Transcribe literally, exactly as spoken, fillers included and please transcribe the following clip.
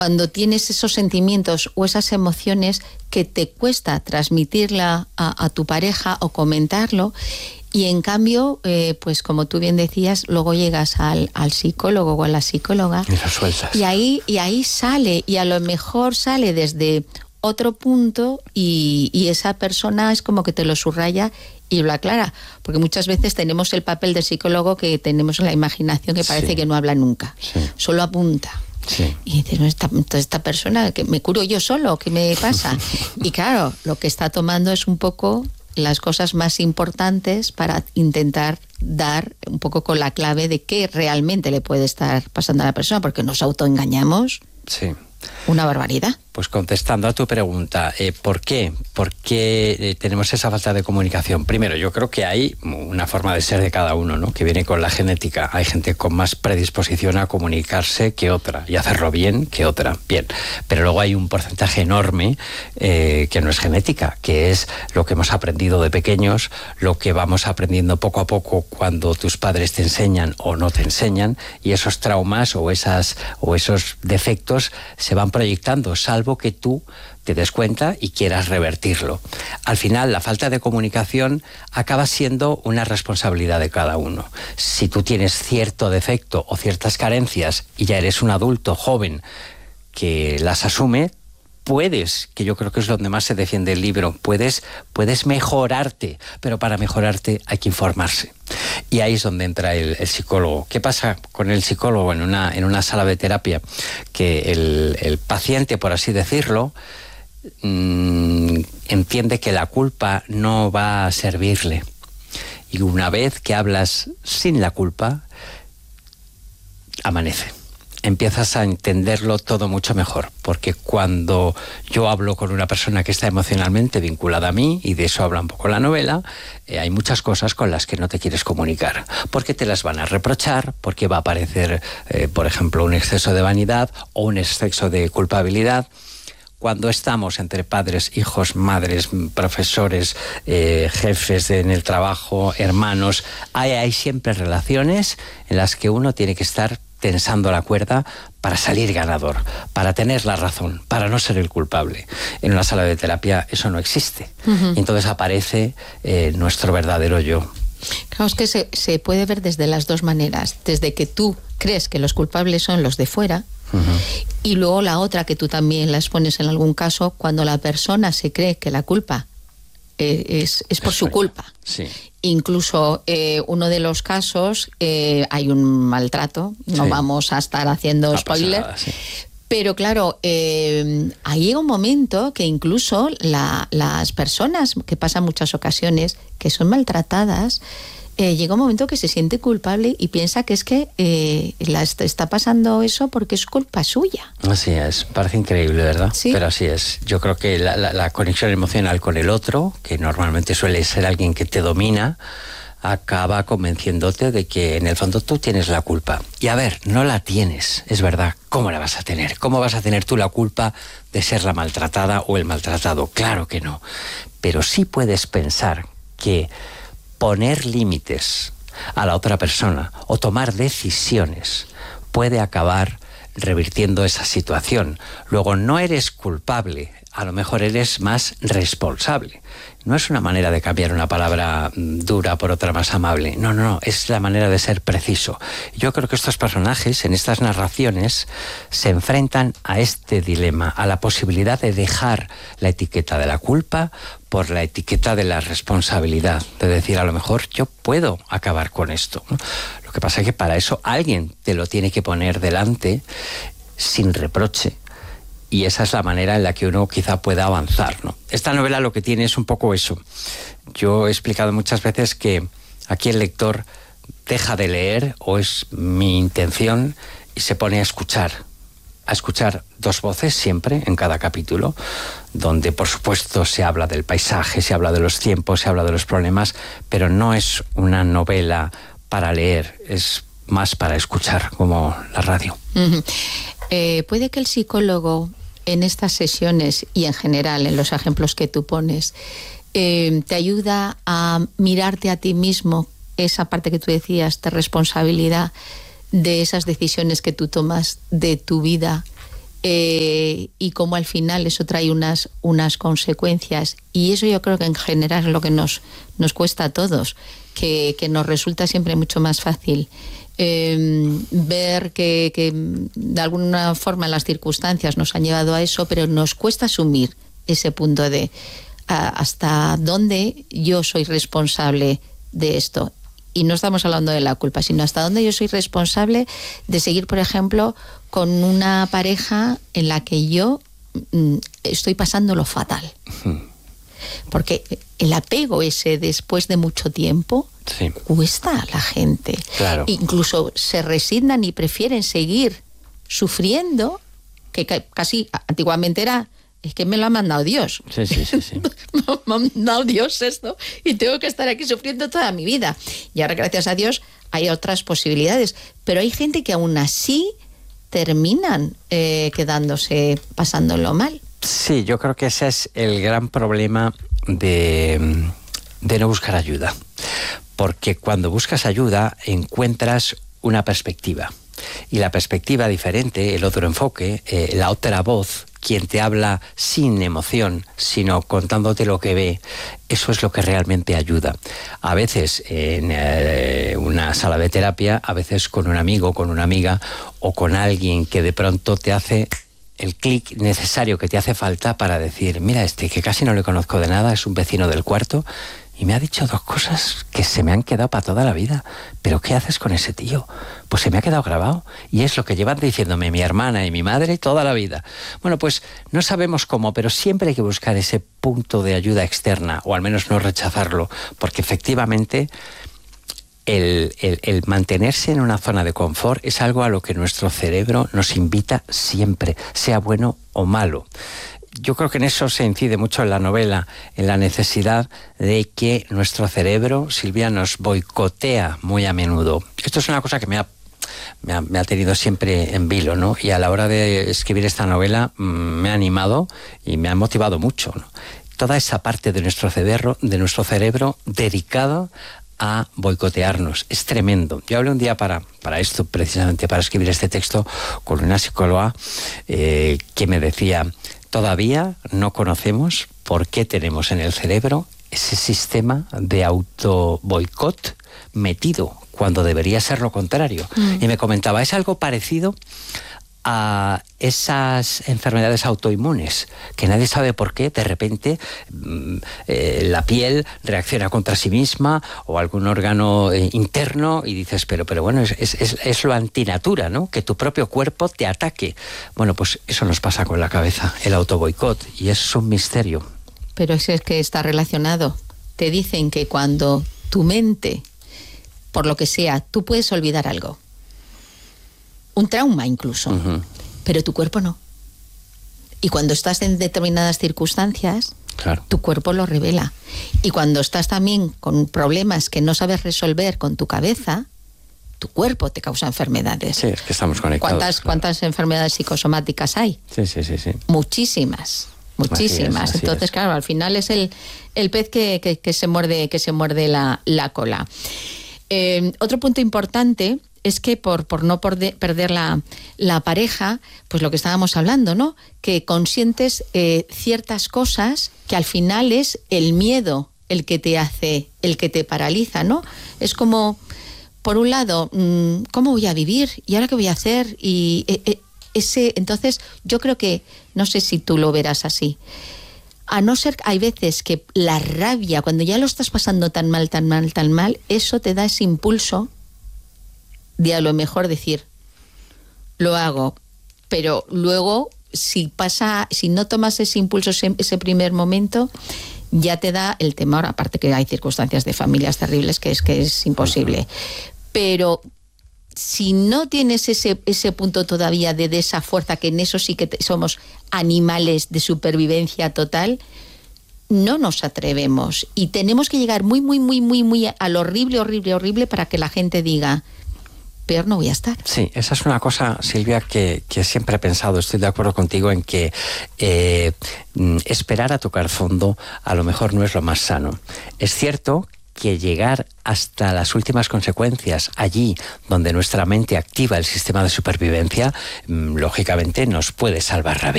cuando tienes esos sentimientos o esas emociones que te cuesta transmitirla a, a tu pareja o comentarlo, y en cambio, eh, pues como tú bien decías, luego llegas al, al psicólogo o a la psicóloga y lo sueltas. Y ahí, y ahí sale, y a lo mejor sale desde otro punto y, y esa persona es como que te lo subraya y lo aclara, porque muchas veces tenemos el papel del psicólogo que tenemos en la imaginación que parece sí. que no habla nunca, sí. solo apunta. Sí. Y dices, esta, esta persona, que me curo yo solo, ¿qué me pasa? Y claro, lo que está tomando es un poco las cosas más importantes para intentar dar un poco con la clave de qué realmente le puede estar pasando a la persona, porque nos autoengañamos. Sí. Una barbaridad. Pues contestando a tu pregunta, eh, ¿por qué? ¿Por qué eh, tenemos esa falta de comunicación? Primero, yo creo que hay una forma de ser de cada uno, ¿no? Que viene con la genética. Hay gente con más predisposición a comunicarse que otra, y hacerlo bien que otra. Bien, pero luego hay un porcentaje enorme eh, que no es genética, que es lo que hemos aprendido de pequeños, lo que vamos aprendiendo poco a poco cuando tus padres te enseñan o no te enseñan, y esos traumas o, esas, o esos defectos se van proyectando, salvo que tú te des cuenta y quieras revertirlo. Al final, la falta de comunicación acaba siendo una responsabilidad de cada uno. Si tú tienes cierto defecto o ciertas carencias y ya eres un adulto joven que las asume, puedes, que yo creo que es donde más se defiende el libro, puedes, puedes mejorarte, pero para mejorarte hay que informarse. Y ahí es donde entra el, el psicólogo. ¿Qué pasa con el psicólogo en una, en una sala de terapia? Que el, el paciente, por así decirlo, mmm, entiende que la culpa no va a servirle. Y una vez que hablas sin la culpa, amanece. Empiezas a entenderlo todo mucho mejor, porque cuando yo hablo con una persona que está emocionalmente vinculada a mí, y de eso habla un poco la novela, eh, hay muchas cosas con las que no te quieres comunicar, porque te las van a reprochar, porque va a aparecer, eh, por ejemplo, un exceso de vanidad o un exceso de culpabilidad. Cuando estamos entre padres, hijos, madres, profesores, eh, jefes en el trabajo, hermanos, hay, hay siempre relaciones en las que uno tiene que estar tensando la cuerda para salir ganador, para tener la razón, para no ser el culpable. En una sala de terapia eso no existe. Uh-huh. Y entonces aparece eh, nuestro verdadero yo. Claro, es que se, se puede ver desde las dos maneras. Desde que tú crees que los culpables son los de fuera, uh-huh. y luego la otra, que tú también la expones en algún caso, cuando la persona se cree que la culpa eh, es, es por es su suya. culpa. Sí. Incluso eh, uno de los casos, eh, hay un maltrato, no sí. vamos a estar haciendo no spoiler, nada, sí. pero claro, eh, ahí llega un momento que incluso la, las personas que pasan muchas ocasiones, que son maltratadas, eh, llega un momento que se siente culpable y piensa que es que eh, la está pasando eso porque es culpa suya. Así es, parece increíble, ¿verdad? Sí. Pero así es. Yo creo que la, la, la conexión emocional con el otro, que normalmente suele ser alguien que te domina, acaba convenciéndote de que en el fondo tú tienes la culpa. Y a ver, no la tienes, es verdad. ¿Cómo la vas a tener? ¿Cómo vas a tener tú la culpa de ser la maltratada o el maltratado? Claro que no. Pero sí puedes pensar que poner límites a la otra persona o tomar decisiones puede acabar revirtiendo esa situación. Luego, no eres culpable, a lo mejor eres más responsable. No es una manera de cambiar una palabra dura por otra más amable. No, no, no, es la manera de ser preciso. Yo creo que estos personajes, en estas narraciones, se enfrentan a este dilema, a la posibilidad de dejar la etiqueta de la culpa por la etiqueta de la responsabilidad. De decir, a lo mejor yo puedo acabar con esto, ¿no? Lo que pasa es que para eso alguien te lo tiene que poner delante sin reproche. Y esa es la manera en la que uno quizá pueda avanzar, ¿no? Esta novela lo que tiene es un poco eso. Yo he explicado muchas veces que aquí el lector deja de leer, o es mi intención, y se pone a escuchar. A escuchar dos voces siempre en cada capítulo, donde por supuesto se habla del paisaje, se habla de los tiempos, se habla de los problemas, pero no es una novela para leer, es más para escuchar, como la radio. Uh-huh. Eh, puede que el psicólogo en estas sesiones y en general en los ejemplos que tú pones eh, te ayuda a mirarte a ti mismo, esa parte que tú decías de responsabilidad de esas decisiones que tú tomas de tu vida, eh, y cómo al final eso trae unas, unas consecuencias. Y eso yo creo que en general es lo que nos, nos cuesta a todos, que, que nos resulta siempre mucho más fácil eh, ver que, que de alguna forma las circunstancias nos han llevado a eso, pero nos cuesta asumir ese punto de a, hasta dónde yo soy responsable de esto. Y no estamos hablando de la culpa, sino hasta dónde yo soy responsable de seguir, por ejemplo, con una pareja en la que yo mm, estoy pasándolo fatal. Porque el apego ese después de mucho tiempo sí. cuesta a la gente. Claro. Incluso se resignan y prefieren seguir sufriendo, que casi antiguamente era... Es que me lo ha mandado Dios. Sí, sí, sí, sí. Me ha mandado Dios esto y tengo que estar aquí sufriendo toda mi vida. Y ahora, gracias a Dios, hay otras posibilidades. Pero hay gente que aún así terminan eh, quedándose, pasándolo mal. Sí, yo creo que ese es el gran problema de, de no buscar ayuda. Porque cuando buscas ayuda encuentras una perspectiva. Y la perspectiva diferente, el otro enfoque, eh, la otra voz, quien te habla sin emoción, sino contándote lo que ve, eso es lo que realmente ayuda. A veces en eh, una sala de terapia, a veces con un amigo, con una amiga o con alguien que de pronto te hace el clic necesario que te hace falta para decir, mira, este que casi no le conozco de nada, es un vecino del cuarto y me ha dicho dos cosas que se me han quedado para toda la vida. ¿Pero qué haces con ese tío? Pues se me ha quedado grabado. Y es lo que llevan diciéndome mi hermana y mi madre toda la vida. Bueno, pues no sabemos cómo, pero siempre hay que buscar ese punto de ayuda externa, o al menos no rechazarlo, porque efectivamente el, el, el mantenerse en una zona de confort es algo a lo que nuestro cerebro nos invita siempre, sea bueno o malo. Yo creo que en eso se incide mucho en la novela, en la necesidad de que nuestro cerebro, Silvia, nos boicotea muy a menudo. Esto es una cosa que me ha, me ha, me ha tenido siempre en vilo, ¿no? Y a la hora de escribir esta novela mmm, me ha animado y me ha motivado mucho, ¿no? Toda esa parte de nuestro cerebro, de nuestro cerebro dedicado a boicotearnos. Es tremendo. Yo hablé un día para, para esto, precisamente para escribir este texto, con una psicóloga eh, que me decía... Todavía no conocemos por qué tenemos en el cerebro ese sistema de auto-boicot metido, cuando debería ser lo contrario. Mm. Y me comentaba, es algo parecido a esas enfermedades autoinmunes, que nadie sabe por qué, de repente eh, la piel reacciona contra sí misma o algún órgano eh, interno y dices, pero, pero bueno, es, es, es lo antinatura, ¿no? Que tu propio cuerpo te ataque. Bueno, pues eso nos pasa con la cabeza, el autoboicot, y es un misterio. Pero eso es que está relacionado. Te dicen que cuando tu mente, por lo que sea, tú puedes olvidar algo, un trauma incluso, uh-huh. pero tu cuerpo no. Y cuando estás en determinadas circunstancias, claro. tu cuerpo lo revela. Y cuando estás también con problemas que no sabes resolver con tu cabeza, tu cuerpo te causa enfermedades. Sí, es que estamos conectados. ¿Cuántas, claro. ¿cuántas enfermedades psicosomáticas hay? Sí, sí, sí, sí. Muchísimas, muchísimas. Así es, así Entonces, es. claro, al final es el, el pez que, que, que se muerde, que se muerde la, la cola. Eh, otro punto importante es que por, por no por de, perder la, la pareja, pues lo que estábamos hablando, ¿no? Que consientes eh, ciertas cosas que al final es el miedo el que te hace, el que te paraliza, ¿no? Es como, por un lado, ¿cómo voy a vivir? ¿Y ahora qué voy a hacer? Y eh, ese, entonces, yo creo que, no sé si tú lo verás así, a no ser, hay veces que la rabia, cuando ya lo estás pasando tan mal, tan mal, tan mal, eso te da ese impulso de a lo mejor decir, lo hago, pero luego si pasa, si no tomas ese impulso, ese, ese primer momento, ya te da el temor, aparte que hay circunstancias de familias terribles que es que es imposible. Pero si no tienes ese, ese punto todavía de, de esa fuerza, que en eso sí que te, somos animales de supervivencia total, no nos atrevemos. Y tenemos que llegar muy, muy, muy, muy, muy a lo horrible, horrible, horrible para que la gente diga, peor no voy a estar. Sí, esa es una cosa, Silvia, que, que siempre he pensado, estoy de acuerdo contigo en que eh, esperar a tocar fondo a lo mejor no es lo más sano. Es cierto que llegar hasta las últimas consecuencias, allí donde nuestra mente activa el sistema de supervivencia, lógicamente nos puede salvar la vida.